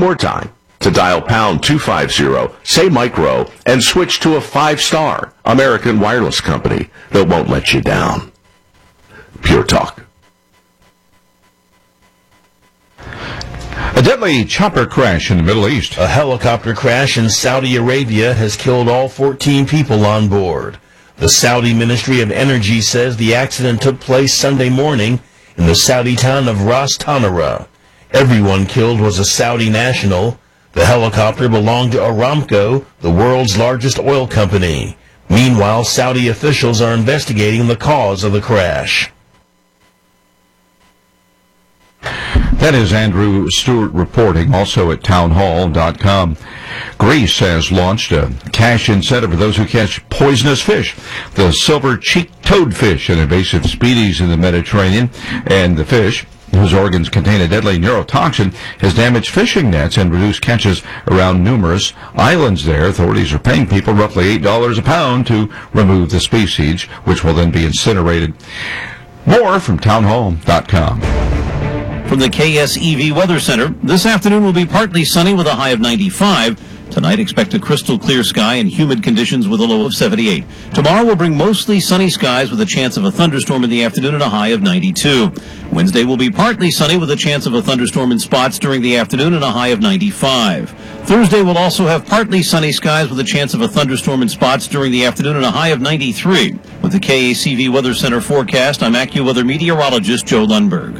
more time to dial pound 250, say micro, and switch to a 5-star American wireless company that won't let you down. Pure Talk. A deadly chopper crash in the Middle East. A helicopter crash in Saudi Arabia has killed all 14 people on board. The Saudi Ministry of Energy says the accident took place Sunday morning in the Saudi town of Ras Tanura. Everyone killed was a Saudi national. The helicopter belonged to Aramco, the world's largest oil company. Meanwhile, Saudi officials are investigating the cause of the crash. That is Andrew Stewart reporting, also at townhall.com. Greece has launched a cash incentive for those who catch poisonous fish. The silver-cheeked toadfish, an invasive species in the Mediterranean, and the fish, whose organs contain a deadly neurotoxin, has damaged fishing nets and reduced catches around numerous islands there. Authorities are paying people roughly $8 a pound to remove the species, which will then be incinerated. More from townhall.com. From the KSEV Weather Center, this afternoon will be partly sunny with a high of 95. Tonight, expect a crystal clear sky and humid conditions with a low of 78. Tomorrow will bring mostly sunny skies with a chance of a thunderstorm in the afternoon and a high of 92. Wednesday will be partly sunny with a chance of a thunderstorm in spots during the afternoon and a high of 95. Thursday will also have partly sunny skies with a chance of a thunderstorm in spots during the afternoon and a high of 93. With the KACV Weather Center forecast, I'm AccuWeather meteorologist Joe Lundberg.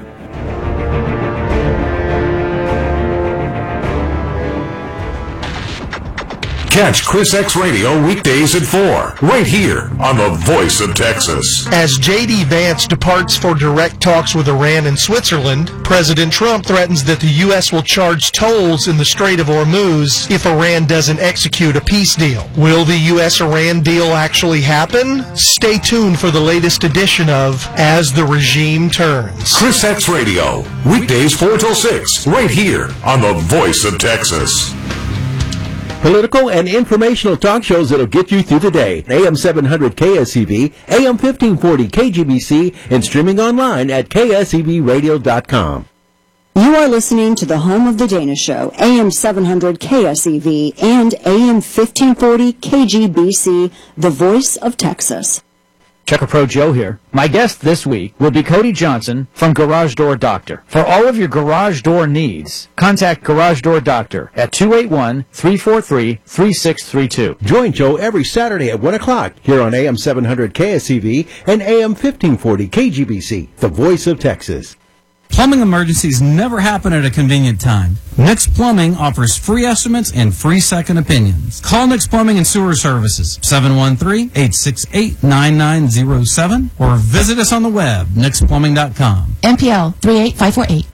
Catch Chris X Radio weekdays at 4, right here on the Voice of Texas. As J.D. Vance departs for direct talks with Iran and Switzerland, President Trump threatens that the U.S. will charge tolls in the Strait of Hormuz if Iran doesn't execute a peace deal. Will the U.S.-Iran deal actually happen? Stay tuned for the latest edition of As the Regime Turns. Chris X Radio, weekdays 4 till 6, right here on the Voice of Texas. Political and informational talk shows that'll get you through the day. AM 700 KSEV, AM 1540 KGBC, and streaming online at ksevradio.com. You are listening to the home of the Dana Show, AM 700 KSEV and AM 1540 KGBC, the voice of Texas. Checker Pro Joe here. My guest this week will be Cody Johnson from Garage Door Doctor. For all of your garage door needs, contact Garage Door Doctor at 281-343-3632. Join Joe every Saturday at 1 o'clock here on AM 700 KSEV and AM 1540 KGBC, the voice of Texas. Plumbing emergencies never happen at a convenient time. Nix Plumbing offers free estimates and free second opinions. Call Nix Plumbing and Sewer Services, 713-868-9907, or visit us on the web, nixplumbing.com. MPL 38548.